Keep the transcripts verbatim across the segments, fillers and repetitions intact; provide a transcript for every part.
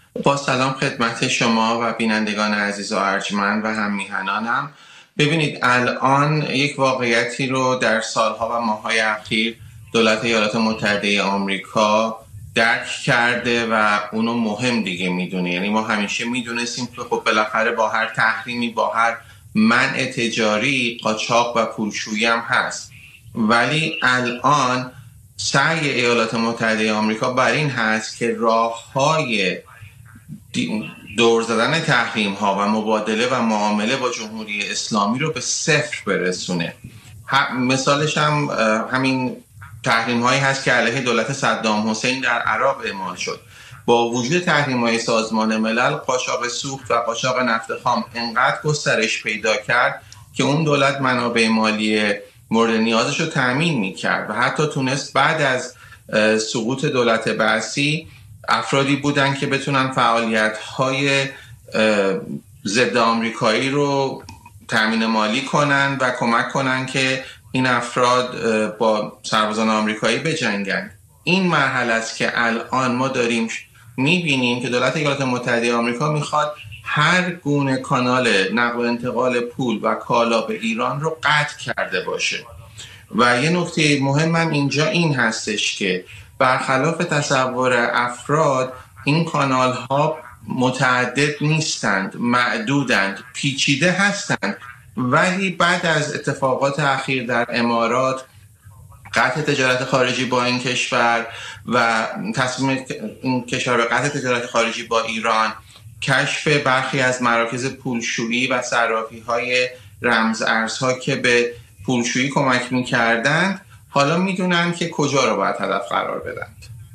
با سلام خدمت شما و بینندگان عزیز و ارجمند و هم میهنانم. ببینید الان یک واقعیتی رو در سالها و ماه‌های اخیر دولت ایالات متحده آمریکا درک کرده و اونو مهم دیگه میدونه. یعنی ما همیشه میدونستیم که خب بالاخره با هر تحریمی، با هر منع تجاری، قاچاق و پولشویی هم هست، ولی الان سعی ایالات متحده آمریکا بر این هست که راه‌های دور زدن تحریم ها و مبادله و معامله با جمهوری اسلامی رو به صفر برسونه. مثالش هم همین تحریم هایی هست که علیه دولت صدام حسین در عراق اعمال شد. با وجود تحریم های سازمان ملل، قاچاق سوخت و قاچاق نفت خام انقدر گسترش پیدا کرد که اون دولت منابع مالی مورد نیازش رو تأمین میکرد و حتی تونست بعد از سقوط دولت بعثی افرادی بودن که بتونن فعالیت‌های ضد آمریکایی رو تأمین مالی کنن و کمک کنن که این افراد با سربازان آمریکایی بجنگن. این مرحله است که الان ما داریم می‌بینیم که دولت ایالات متحده آمریکا میخواد هر گونه کانال نقل و انتقال پول و کالا به ایران رو قطع کرده باشه. و یه نکته مهمم اینجا این هستش که برخلاف تصور افراد این کانال ها متعدد نیستند، معدودند، پیچیده هستند، ولی بعد از اتفاقات اخیر در امارات، قطع تجارت خارجی با این کشور و تصمیم این کشور به قطع تجارت خارجی با ایران، کشف برخی از مراکز پولشویی و صرافی های رمز ارزها که به پولشویی کمک می‌کردند، حالا میدونن که کجا رو باید هدف قرار بدن.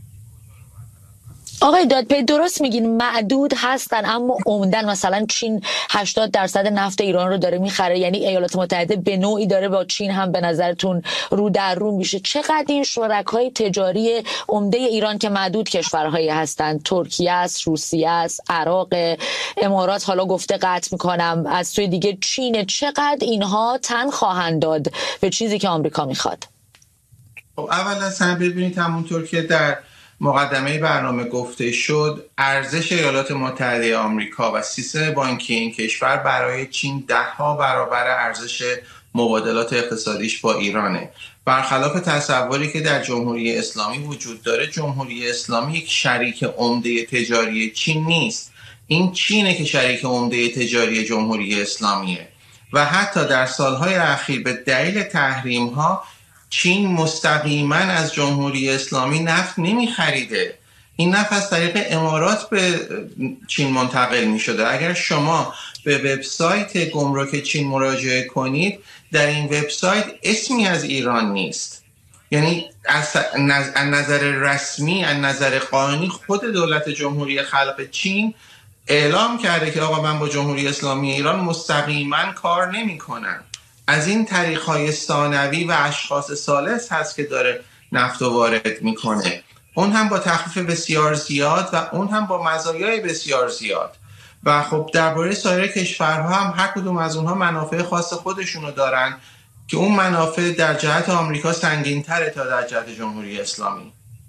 آقای دادپی درست میگین معدود هستن، اما عمدن مثلا چین هشتاد درصد نفت ایران رو داره میخره، یعنی ایالات متحده به نوعی داره با چین هم به نظرتون رو در رو میشه. چقدر این شرکای تجاری عمده ایران که معدود کشورهایی هستن، ترکیه است، روسیه است، عراق، امارات حالا گفته قطع میکنم، از سوی دیگه چین، چقدر اینها تن خواهند داد به چیزی که آمریکا میخواد؟ خب اول از همه ببینید همونطور که در مقدمه برنامه گفته شد، ارزش ایالات متحده آمریکا و سیستم بانکی این کشور برای چین ده ها برابر ارزش مبادلات اقتصادیش با ایرانه. برخلاف تصوری که در جمهوری اسلامی وجود داره، جمهوری اسلامی یک شریک عمده تجاری چین نیست. این چینه که شریک عمده تجاری جمهوری اسلامیه و حتی در سالهای اخیر به دلیل تحریم ها چین مستقیما از جمهوری اسلامی نفت نمی خریده. این نفت از طریق امارات به چین منتقل می شده. اگر شما به وبسایت گمرک چین مراجعه کنید، در این وبسایت اسمی از ایران نیست. یعنی از نظر رسمی، از نظر قانونی، خود دولت جمهوری خلق چین اعلام کرده که آقا من با جمهوری اسلامی ایران مستقیما کار نمی کنم. از این طریق‌های ثانوی و اشخاص ثالث هست که داره نفت رو وارد میکنه، اون هم با تخفیف بسیار زیاد و اون هم با مزایای بسیار زیاد. و خب درباره سایر کشورها هم هر کدوم از اونها منافع خاص خودشونو دارن که اون منافع در جهت آمریکا سنگین‌تره تا در جهت جمهوری اسلامی.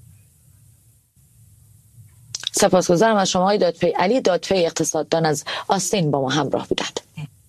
سپاسگزارم از شما آقای دادپی. علی دادپی اقتصاددان از آستین با ما همراه بودند.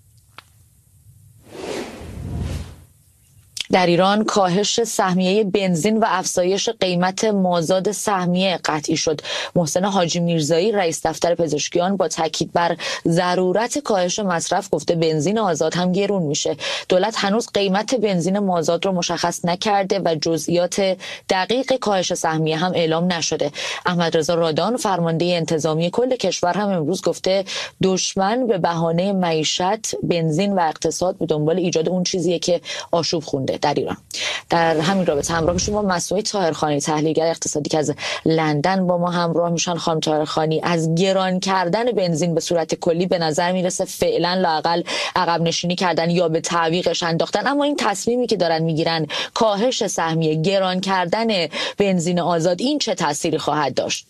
در ایران کاهش سهمیه بنزین و افزایش قیمت مازاد سهمیه قطعی شد. محسن حاجی میرزایی رئیس دفتر پزشکیان با تاکید بر ضرورت کاهش مصرف گفته بنزین آزاد هم گرون میشه. دولت هنوز قیمت بنزین مازاد رو مشخص نکرده و جزئیات دقیق کاهش سهمیه هم اعلام نشده. احمد رضا رادان فرمانده انتظامی کل کشور هم امروز گفته دشمن به بهانه معیشت، بنزین و اقتصاد به دنبال ایجاد اون چیزیه که آشوب خونده در ایران. در همین رابطه همراه شما مسعود طاهرخانی تحلیلگر اقتصادی که از لندن با ما همراه میشن. خانم طاهرخانی، از گران کردن بنزین به صورت کلی به نظر میرسه فعلا لااقل عقب نشینی کردن یا به تعویقش انداختن، اما این تصمیمی که دارن میگیرن کاهش سهمیه، گران کردن بنزین آزاد، این چه تأثیری خواهد داشت؟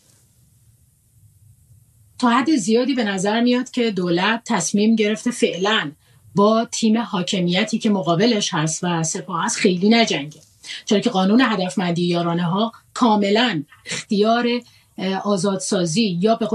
تا حد زیادی به نظر میاد که دولت تصمیم گرفته فعلا با تیم حاکمیتی که مقابلش هست و سپاه هست خیلی نجنگه، چرا که قانون هدفمندی یارانه ها کاملا اختیار آزادسازی یا به